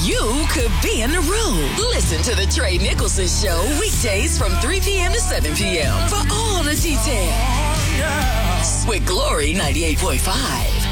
you could be in the room. Listen to the Trey Nicholson Show weekdays from 3 p.m. to 7 p.m. for all the details. With Glory 98.5.